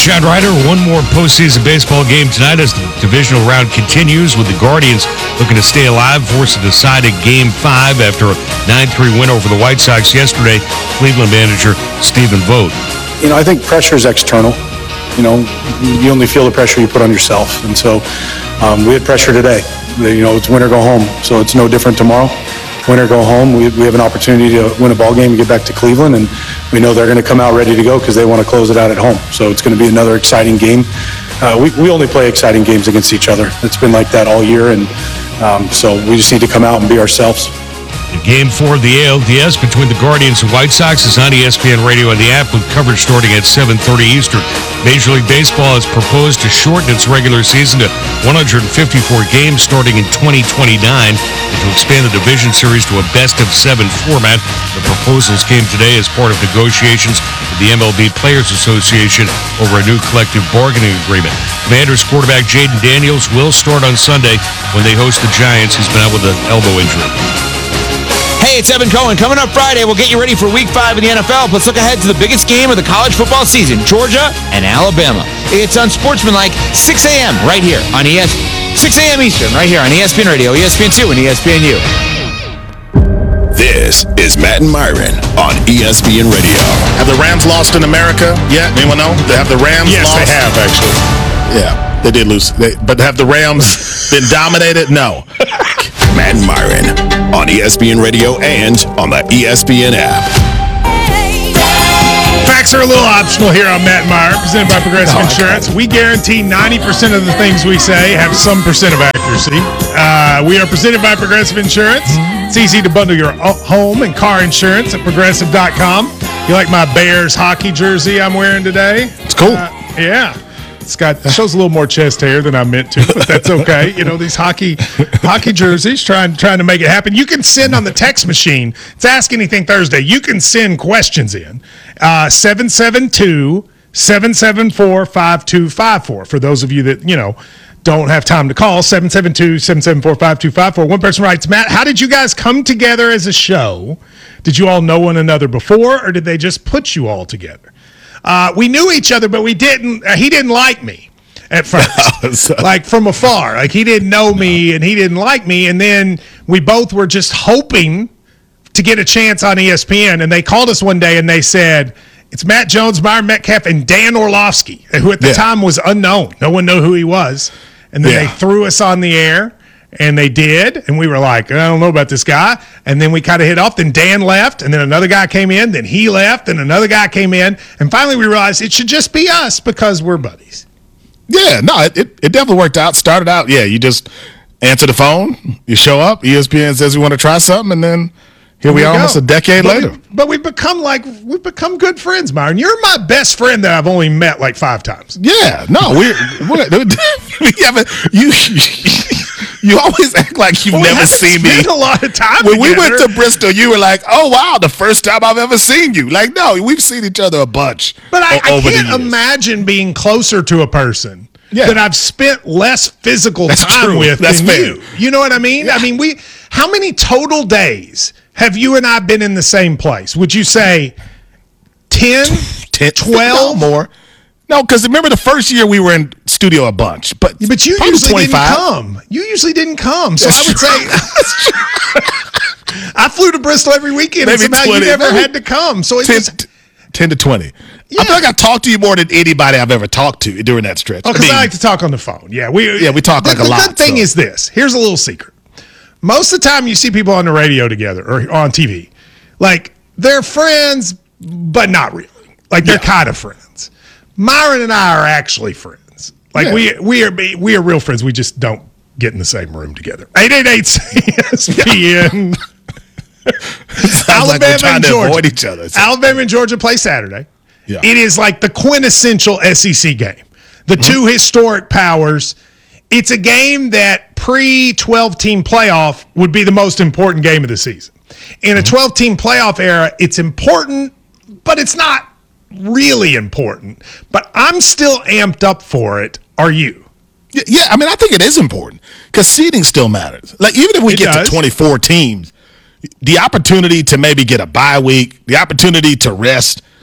Chad Ryder. One more postseason baseball game tonight as the divisional round continues with the Guardians looking to stay alive, force a decided Game 5 after a 9-3 win over the White Sox yesterday. Cleveland manager Stephen Vogt. I think pressure is external. You only feel the pressure you put on yourself. And so we had pressure today. It's win or go home. So it's no different tomorrow. Win or go home. We have an opportunity to win a ball game and get back to Cleveland, and we know they're going to come out ready to go because they want to close it out at home. So it's going to be another exciting game. We only play exciting games against each other. It's been like that all year, and so we just need to come out and be ourselves. Game 4 of the ALDS between the Guardians and White Sox is on ESPN Radio and the app with coverage starting at 7:30 Eastern. Major League Baseball has proposed to shorten its regular season to 154 games starting in 2029 and to expand the division series to a best-of-7 format. The proposals came today as part of negotiations with the MLB Players Association over a new collective bargaining agreement. Commanders quarterback Jaden Daniels will start on Sunday when they host the Giants. He's been out with an elbow injury. Hey, it's Evan Cohen. Coming up Friday, we'll get you ready for Week 5 in the NFL. Let's look ahead to the biggest game of the college football season, Georgia and Alabama. It's on Sportsmanlike, 6 a.m. right here on 6 a.m. Eastern, right here on ESPN Radio, ESPN2, and ESPNU. This is Matt and Myron on ESPN Radio. Have the Rams lost in America yet? Anyone know? Have the Rams lost? Yes, they have, actually. Yeah, they did lose. But have the Rams been dominated? No. Matt and Myron on ESPN Radio and on the ESPN app. Facts are a little optional here on Matt and Myron, presented by Progressive Insurance. We guarantee 90% of the things we say have some percent of accuracy. We are presented by Progressive Insurance. It's easy to bundle your home and car insurance at Progressive.com. You like my Bears hockey jersey I'm wearing today? It's cool. Yeah. It shows a little more chest hair than I meant to, but that's okay. These hockey jerseys, trying to make it happen. You can send on the text machine. It's Ask Anything Thursday. You can send questions in. 772-774-5254. For those of you that, don't have time to call, 772-774-5254. One person writes, Matt, how did you guys come together as a show? Did you all know one another before, or did they just put you all together? We knew each other, but we didn't. He didn't like me at first, like from afar. Like he didn't know me, and he didn't like me. And then we both were just hoping to get a chance on ESPN. And they called us one day, and they said, "It's Matt Jones, Myron Metcalf, and Dan Orlovsky, who at the time was unknown. No one knew who he was." And then they threw us on the air. And they did, and we were like, I don't know about this guy. And then we kind of hit off. Then Dan left, and then another guy came in. Then he left, and another guy came in. And finally we realized it should just be us because we're buddies. Yeah, no, it definitely worked out. Started out, you just answer the phone, you show up, ESPN says we want to try something, and then here we are almost a decade later. But we've become good friends, Myron. You're my best friend that I've only met like 5 times. Yeah, no, we're you always act like you've never seen me. A lot of time when together. we went to Bristol, you were like, "Oh wow, the first time I've ever seen you." Like, no, we've seen each other a bunch. But I can't imagine being closer to a person that I've spent less physical time with than you. You know what I mean? Yeah. I mean, how many total days have you and I been in the same place? Would you say 10, 12? No, more. No, because remember the first year we were in studio a bunch. But you usually didn't come. You usually didn't come. So I would say I flew to Bristol every weekend. Maybe and somehow 20, you never had to come. So it's 10 to 20. Yeah. I feel like I talked to you more than anybody I've ever talked to during that stretch. Because I like to talk on the phone. Yeah, we talk like a lot. The good thing is this. Here's a little secret. Most of the time you see people on the radio together or on TV, like they're friends, but not really. Like they're kind of friends. Myron and I are actually friends. Like we are real friends. We just don't get in the same room together. 888-ESPN. Alabama like and Georgia. Avoid each other. Alabama and Georgia play Saturday. Yeah. It is like the quintessential SEC game. The two historic powers. It's a game that pre-12 team playoff would be the most important game of the season. In a 12 team playoff era, it's important, but it's not really important. But I'm still amped up for it. Are you? Yeah, I mean, I think it is important because seeding still matters. Like, even if we get to 24 teams, the opportunity to maybe get a bye week, the opportunity to rest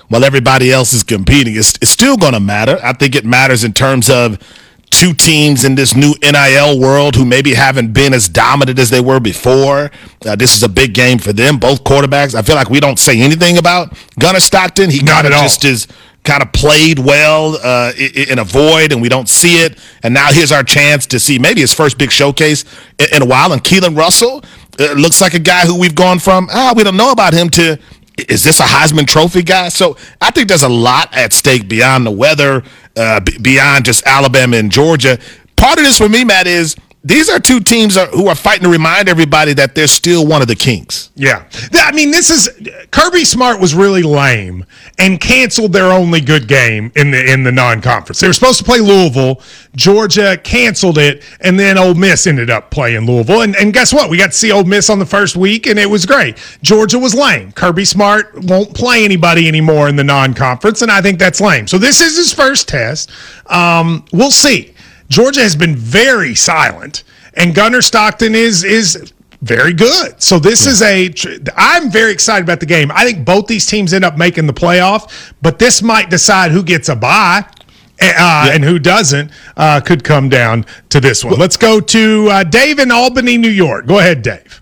while everybody else is competing. It's still going to matter. I think it matters in terms of two teams in this new NIL world who maybe haven't been as dominant as they were before. This is a big game for them, both quarterbacks. I feel like we don't say anything about Gunnar Stockton. He kind of just is kind of played well in a void, and we don't see it. And now here's our chance to see maybe his first big showcase in a while. And Keelan Russell looks like a guy who we've gone from, we don't know about him, to is this a Heisman Trophy guy? So I think there's a lot at stake beyond the weather, beyond just Alabama and Georgia. Part of this for me, Matt, is these are two teams who are fighting to remind everybody that they're still one of the kings. Yeah. I mean, Kirby Smart was really lame and canceled their only good game in the non-conference. They were supposed to play Louisville. Georgia canceled it, and then Ole Miss ended up playing Louisville. And guess what? We got to see Ole Miss on the first week, and it was great. Georgia was lame. Kirby Smart won't play anybody anymore in the non-conference, and I think that's lame. So this is his first test. We'll see. Georgia has been very silent, and Gunnar Stockton is very good. So this is I'm very excited about the game. I think both these teams end up making the playoff, but this might decide who gets a bye and who doesn't. Could come down to this one. Let's go to Dave in Albany, New York. Go ahead, Dave.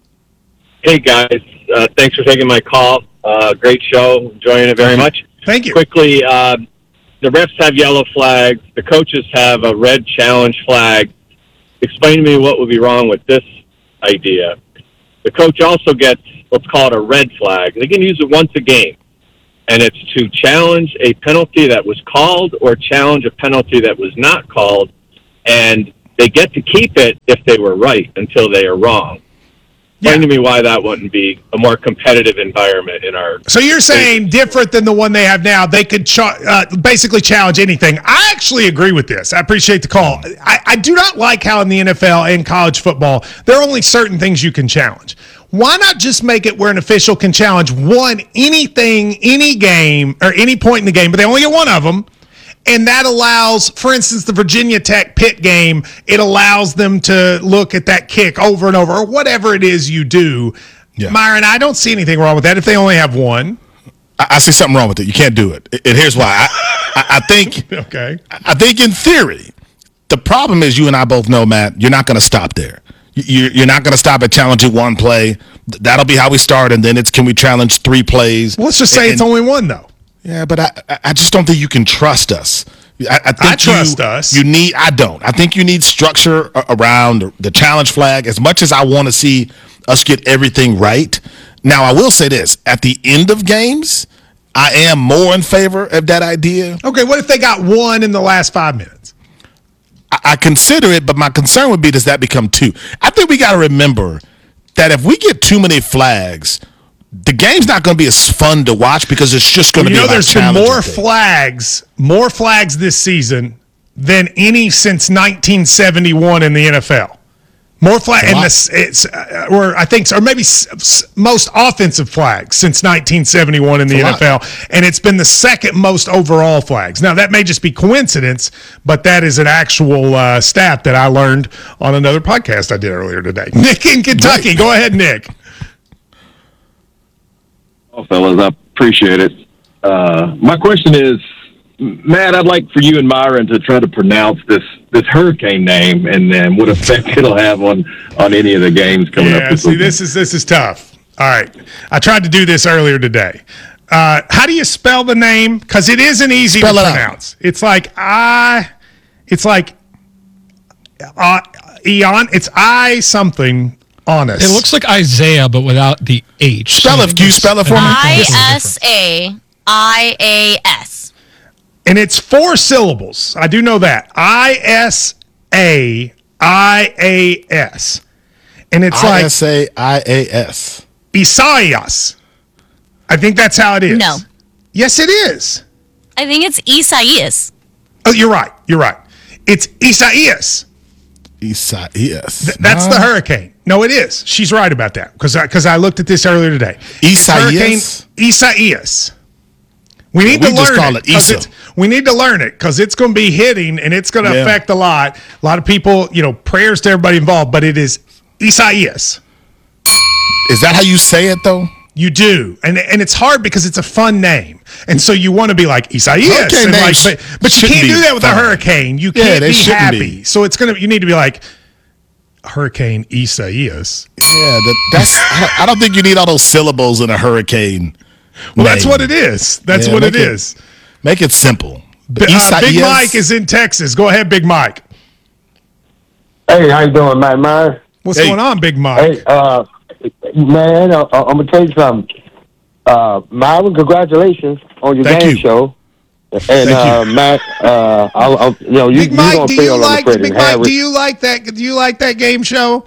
Hey, guys. Thanks for taking my call. Great show. Enjoying it very much. Thank you. Quickly, the refs have yellow flags. The coaches have a red challenge flag. Explain to me what would be wrong with this idea. The coach also gets, let's call it a red flag. They can use it once a game, and it's to challenge a penalty that was called or challenge a penalty that was not called, and they get to keep it if they were right until they are wrong. Explain to me why that wouldn't be a more competitive environment in our... So you're saying different than the one they have now, they could basically challenge anything. I actually agree with this. I appreciate the call. I do not like how in the NFL and college football, there are only certain things you can challenge. Why not just make it where an official can challenge anything, any game, or any point in the game, but they only get one of them? And that allows, for instance, the Virginia Tech Pitt game, it allows them to look at that kick over and over, or whatever it is you do. Yeah. Myron, I don't see anything wrong with that if they only have one. I see something wrong with it. You can't do it. And here's why. I think okay. I think in theory, the problem is you and I both know, Matt, you're not going to stop there. You're not going to stop at challenging one play. That'll be how we start, and then it's can we challenge 3 plays. Well, let's just say it's only one, though. Yeah, but I just don't think you can trust us. I think trust us. I don't. I think you need structure around the challenge flag. As much as I want to see us get everything right. Now, I will say this. At the end of games, I am more in favor of that idea. Okay, what if they got one in the last 5 minutes? I consider it, but my concern would be, does that become 2? I think we got to remember that if we get too many flags, the game's not going to be as fun to watch because it's just going to be about there's been more flags this season than any since 1971 in the NFL. More flags, or maybe most offensive flags since 1971 in the NFL, and it's been the second most overall flags. Now, that may just be coincidence, but that is an actual stat that I learned on another podcast I did earlier today. Nick in Kentucky. Go ahead, Nick. Well, fellas, I appreciate it. My question is, Matt, I'd like for you and Myron to try to pronounce this hurricane name and then what effect it'll have on any of the games coming up. This is tough. All right, I tried to do this earlier today. How do you spell the name? Because it isn't easy to pronounce. It's like Eon. It's I something. Honest. It looks like Isaiah, but without the H. Can you spell it for me? ISAIAS. And it's 4 syllables. I do know that. ISAIAS. And it's like ISAIAS. Isaias. I think that's how it is. No. Yes, it is. I think it's Isaias. Oh, you're right. It's Isaias. Isaias. That's the hurricane. No, it is. She's right about that because I looked at this earlier today. Isaias. Isaias. We need to learn it. We need to learn it because it's going to be hitting and it's going to affect a lot. A lot of people, prayers to everybody involved, but it is Isaias. Is that how you say it though? You do, and it's hard because it's a fun name, and so you want to be like Isaias, Hurricane and names but you can't do that with fun. a hurricane. You can't be happy. So it's you need to be like Hurricane Isaias. Yeah, that's. I don't think you need all those syllables in a hurricane. Well, that's what it is. That's what it is. Make it simple. Big Mike is in Texas. Go ahead, Big Mike. Hey, how you doing, man? What's going on, Big Mike? Hey, man, I'm gonna tell you something. Myron, congratulations on your game show. And Matt, Big Mike, do you like Big Mike? Do you like that? Do you like that game show?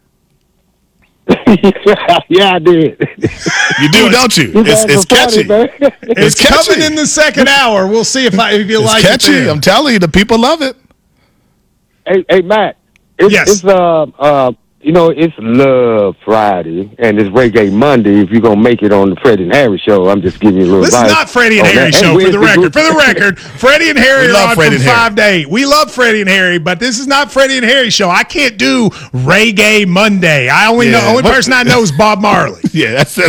Yeah, I did. You do, don't you? It's catchy. It's coming in the second hour. We'll see if you like catchy. it. I'm telling you, the people love it. Hey, Matt. It's it's Love Friday and it's Reggae Monday. If you're gonna make it on the Freddie and Harry show, I'm just giving you a little advice. This is not Freddie and Harry show, for the record. For the record, Freddie and Harry are on from 5 to 8. We love Freddie and Harry, but this is not Freddie and Harry show. I can't do Reggae Monday. I only know only person I know is Bob Marley. Yeah, that's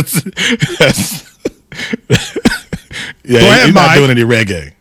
yeah. Go ahead, you're Mike. not doing any reggae.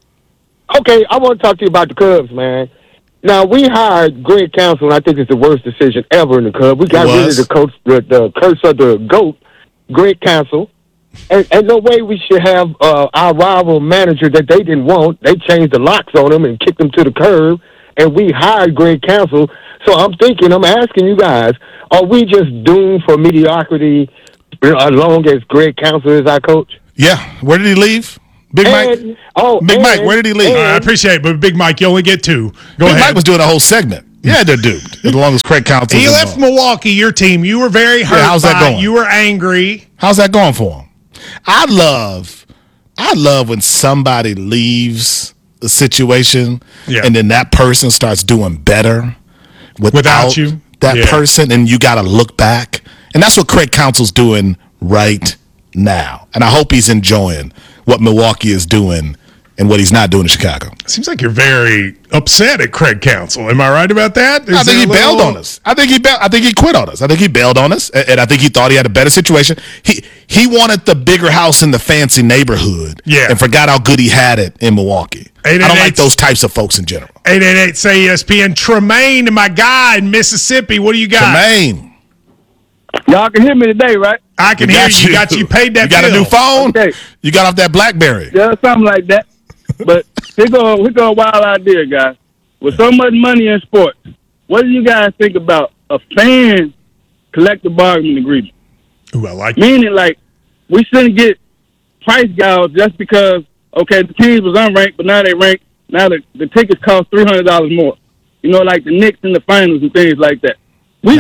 Okay, I want to talk to you about the Cubs, man. Now, we hired Greg Counsell, and I think it's the worst decision ever in the Cubs. We got rid of the curse of the GOAT, Greg Counsell. And no way we should have our rival manager that they didn't want. They changed the locks on him and kicked him to the curb, and we hired Greg Counsell. So I'm asking you guys, are we just doomed for mediocrity as long as Greg Counsell is our coach? Yeah. Where did he leave? Big Mike, where did he leave? I appreciate it, but Big Mike, you only get 2. Go ahead. Big Mike was doing a whole segment. Yeah, they're doomed. As long as Craig Counsell. He left Milwaukee, your team. You were very hurt. How's that going? You were angry. How's that going for him? I love when somebody leaves a situation and then that person starts doing better without you. That person, and you got to look back. And that's what Craig Counsell's doing right now. And I hope he's enjoying what Milwaukee is doing and what he's not doing in Chicago. Seems like you're very upset at Craig Counsell. Am I right about that? I think he bailed on us. I think he quit on us. I think he bailed on us, and I think he thought he had a better situation. He wanted the bigger house in the fancy neighborhood, and forgot how good he had it in Milwaukee. I don't like those types of folks in general. 888 say ESPN. Tremaine, my guy in Mississippi. What do you got? Tremaine. Y'all can hear me today, right? I can hear you. You paid that bill. You got a new phone? Okay. You got off that BlackBerry. Yeah, something like that. But we go a wild idea, guys. With so much money in sports, what do you guys think about a fan collective bargaining agreement? Ooh, I like Meaning, like, we shouldn't get price gouge just because, okay, the teams was unranked, but now they ranked. Now the tickets cost $300 more. You know, like the Knicks in the finals and things like that. We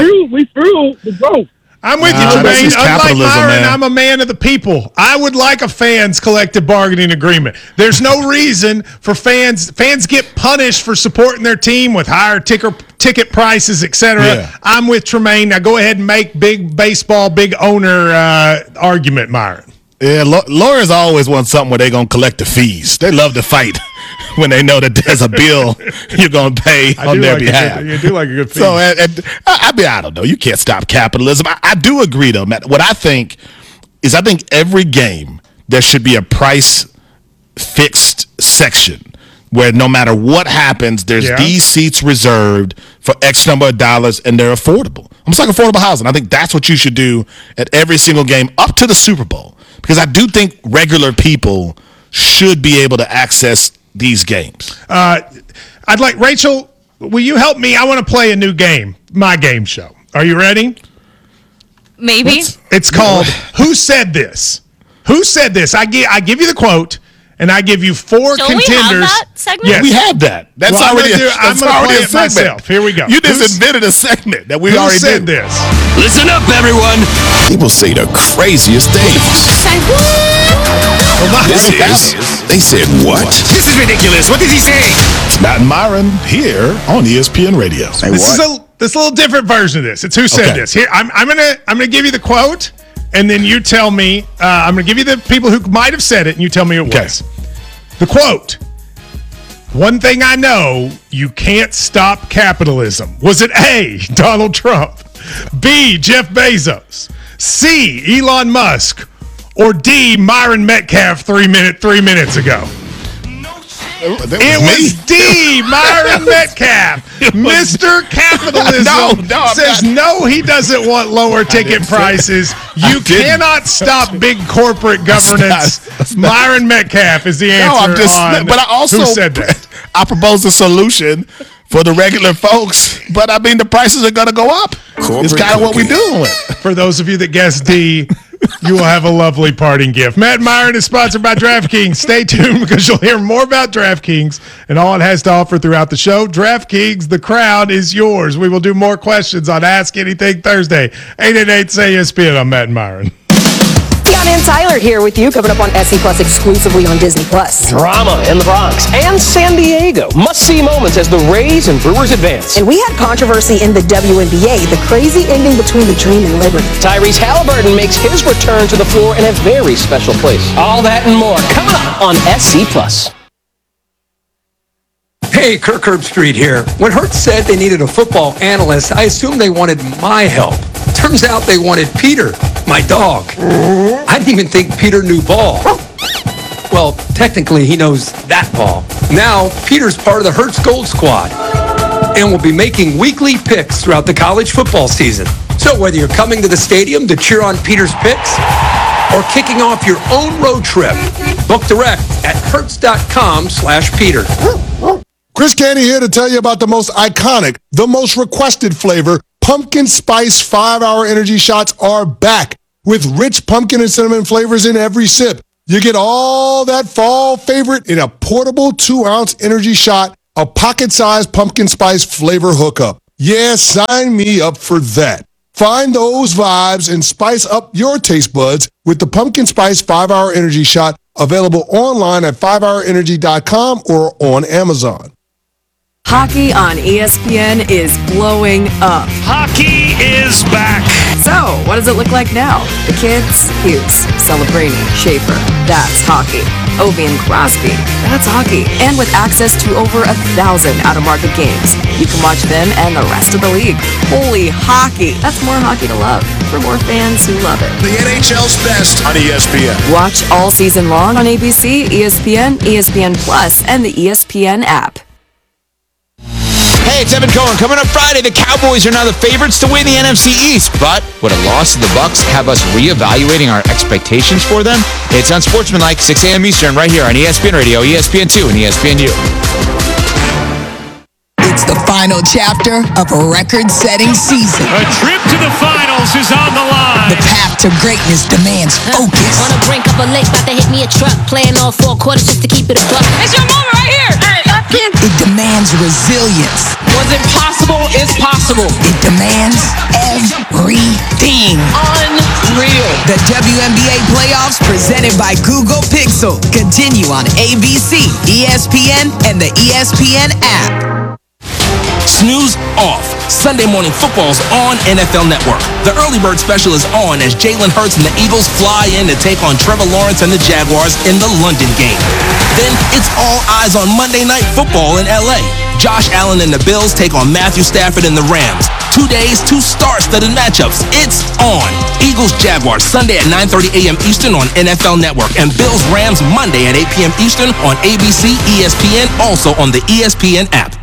threw the growth. I'm with you, Tremaine. Unlike Myron, I'm a man of the people. I would like a fans collective bargaining agreement. There's no reason for fans get punished for supporting their team with higher ticket prices, etc. Yeah. I'm with Tremaine. Now go ahead and make big baseball, big owner argument, Myron. Yeah, lawyers always want something where they're going to collect the fees. They love to fight when they know that there's a bill you're going to pay on their behalf. You do like a good fee. So, I don't know. You can't stop capitalism. I do agree, though, Matt. What I think every game there should be a price-fixed section where no matter what happens, there's these seats reserved for X number of dollars, and they're affordable. Almost like affordable housing. I think that's what you should do at every single game up to the Super Bowl. Because I do think regular people should be able to access these games. I'd like, Rachel, will you help me? I want to play a new game, my game show. Are you ready? Maybe. It's called Who Said This? Who Said This? I give you the quote, and I give you 4 contenders. We have that segment? Yes. We have that. That's already a segment. Myself. Here we go. You just invented a segment that we already said did. This? Listen up, everyone. People say the craziest things. Say what? They said what? This is ridiculous. What did he say? It's Matt and Myron here on ESPN Radio. This is a little different version of this. It's Who Said This. Here, I'm gonna give you the quote, and then you tell me. I'm gonna give you the people who might have said it, and you tell me who it was. The quote: "One thing I know, you can't stop capitalism." Was it A, Donald Trump, B, Jeff Bezos, C, Elon Musk, or D, Myron Metcalf 3 minutes ago? It was D, Myron Metcalf. Mr. Capitalism says no, he doesn't want lower ticket prices. You cannot stop big corporate governance. Myron Metcalf is the answer. But I also who said that? I proposed a solution for the regular folks, but I mean the prices are going to go up. It's kind of what we're doing. For those of you that guessed D, you will have a lovely parting gift. Matt and Myron is sponsored by DraftKings. Stay tuned because you'll hear more about DraftKings and all it has to offer throughout the show. DraftKings, the crowd is yours. We will do more questions on Ask Anything Thursday. 888-SAY-ESPN. I'm Matt and Myron. Tiana and Tyler here with you, coming up on SC Plus exclusively on Disney Plus. Drama in the Bronx and San Diego. Must-see moments as the Rays and Brewers advance. And we had controversy in the WNBA, the crazy ending between the Dream and Liberty. Tyrese Halliburton makes his return to the floor in a very special place. All that and more coming up on SC Plus. Hey, Kirk Herbstreit here. When Hertz said they needed a football analyst, I assumed they wanted my help. Turns out they wanted Peter, my dog. I didn't even think Peter knew ball. Well, technically, he knows that ball. Now, Peter's part of the Hertz Gold Squad and will be making weekly picks throughout the college football season. So whether you're coming to the stadium to cheer on Peter's picks or kicking off your own road trip, book direct at hertz.com/Peter. Chris Candy here to tell you about the most iconic, the most requested flavor. Pumpkin Spice 5-Hour Energy Shots are back with rich pumpkin and cinnamon flavors in every sip. You get all that fall favorite in a portable 2-ounce energy shot, a pocket-sized pumpkin spice flavor hookup. Yeah, sign me up for that. Find those vibes and spice up your taste buds with the Pumpkin Spice 5-Hour Energy Shot, available online at 5hourenergy.com or on Amazon. Hockey on ESPN is blowing up. Hockey is back. So, what does it look like now? The kids? Hughes, Celebrini, Schaefer. That's hockey. Ovi and Crosby. That's hockey. And with access to over 1,000 out-of-market games, you can watch them and the rest of the league. Holy hockey. That's more hockey to love for more fans who love it. The NHL's best on ESPN. Watch all season long on ABC, ESPN, ESPN Plus, and the ESPN app. Hey, it's Evan Cohen. Coming up Friday, the Cowboys are now the favorites to win the NFC East. But would a loss to the Bucs have us reevaluating our expectations for them? It's Unsportsmanlike, 6 a.m. Eastern, right here on ESPN Radio, ESPN2, and ESPNU. It's the final chapter of a record-setting season. A trip to the finals is on the line. The path to greatness demands focus. On the brink of a lake, about to hit me a truck. Playing all 4 quarters just to keep it a buck. It's your moment right here. It demands resilience. What's impossible is possible. It demands everything. Unreal. The WNBA playoffs presented by Google Pixel continue on ABC, ESPN, and the ESPN app. Snooze off. Sunday Morning Football's on NFL Network. The Early Bird Special is on as Jalen Hurts and the Eagles fly in to take on Trevor Lawrence and the Jaguars in the London game. Then it's all eyes on Monday Night Football in LA. Josh Allen and the Bills take on Matthew Stafford and the Rams. 2 days, 2 star-studded matchups. It's on. Eagles-Jaguars Sunday at 9:30 a.m. Eastern on NFL Network. And Bills-Rams Monday at 8 p.m. Eastern on ABC, ESPN, also on the ESPN app.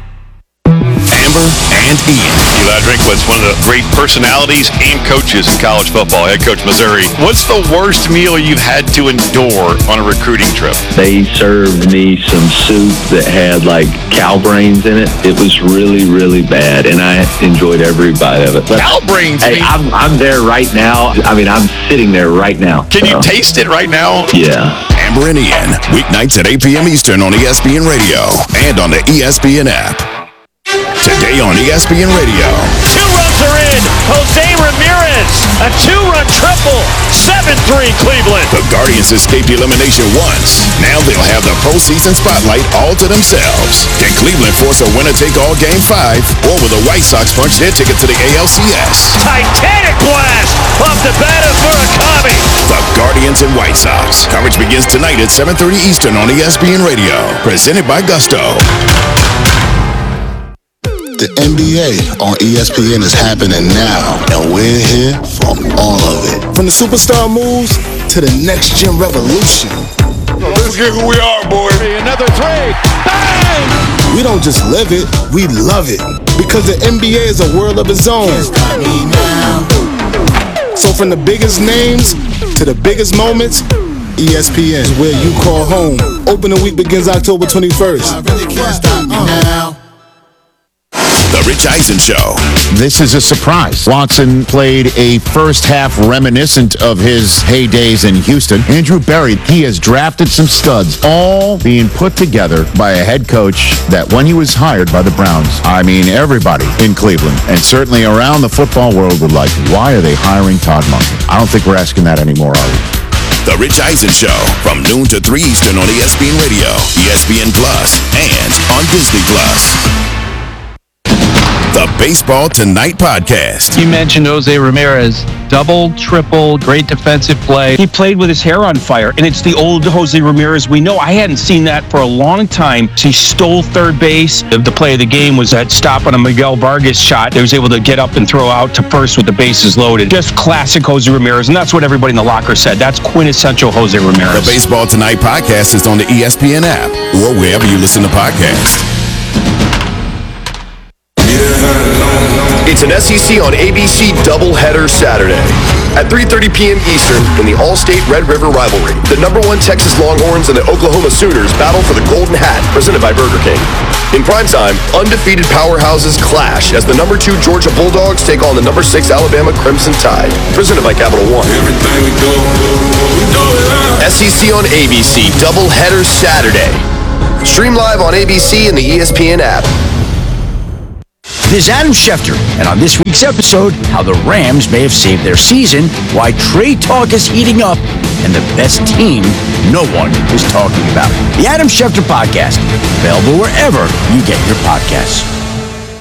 Amber and Ian. Eli Drinkwitz, one of the great personalities and coaches in college football, head coach Missouri. What's the worst meal you've had to endure on a recruiting trip? They served me some soup that had like cow brains in it. It was really, really bad, and I enjoyed every bite of it. But, cow brains? Hey, I'm there right now. I mean, I'm sitting there right now. Can you taste it right now? Yeah. Amber and Ian, weeknights at 8 p.m. Eastern on ESPN Radio and on the ESPN app. Today on ESPN Radio. 2 runs are in. Jose Ramirez, a 2-run triple. 7-3 Cleveland. The Guardians escaped elimination once. Now they'll have the postseason spotlight all to themselves. Can Cleveland force a winner-take-all Game 5, or will the White Sox punch their ticket to the ALCS? Titanic blast off the bat of Murakami. The Guardians and White Sox. Coverage begins tonight at 7:30 Eastern on ESPN Radio. Presented by Gusto. The NBA on ESPN is happening now, and we're here for all of it. From the superstar moves to the next gen revolution. Let's get who we are, boy. Another three. Bang! We don't just live it, we love it. Because the NBA is a world of its own. So from the biggest names to the biggest moments, ESPN is where you call home. Opening week begins October 21st. The Rich Eisen Show. This is a surprise. Watson played a first half reminiscent of his heydays in Houston. Andrew Berry, he has drafted some studs, all being put together by a head coach that when he was hired by the Browns, I mean everybody in Cleveland and certainly around the football world would like, why are they hiring Todd Monken? I don't think we're asking that anymore, are we? The Rich Eisen Show from noon to 3 Eastern on ESPN Radio, ESPN Plus, and on Disney Plus. The Baseball Tonight Podcast. You mentioned Jose Ramirez. Double, triple, great defensive play. He played with his hair on fire, and it's the old Jose Ramirez we know. I hadn't seen that for a long time. He stole third base. The play of the game was that stop on a Miguel Vargas shot. He was able to get up and throw out to first with the bases loaded. Just classic Jose Ramirez, and that's what everybody in the locker said. That's quintessential Jose Ramirez. The Baseball Tonight Podcast is on the ESPN app or wherever you listen to podcasts. It's an SEC on ABC doubleheader Saturday. At 3:30 p.m. Eastern in the All-State Red River rivalry, the #1 Texas Longhorns and the Oklahoma Sooners battle for the Golden Hat, presented by Burger King. In primetime, undefeated powerhouses clash as the #2 Georgia Bulldogs take on the #6 Alabama Crimson Tide, presented by Capital One. SEC on ABC doubleheader Saturday. Stream live on ABC and the ESPN app. This is Adam Schefter, and on this week's episode, how the Rams may have saved their season, why trade talk is heating up, and the best team no one is talking about. The Adam Schefter Podcast, available wherever you get your podcasts.